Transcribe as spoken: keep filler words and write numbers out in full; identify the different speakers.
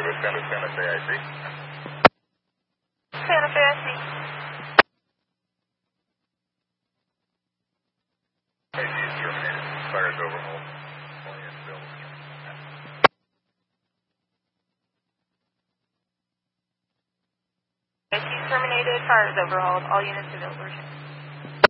Speaker 1: Santa, Santa Fe, I C.
Speaker 2: Santa Fe, I C.
Speaker 1: A C is terminated. Fires overhaul. All units available.
Speaker 2: A C terminated. Fires overhauled. All units available.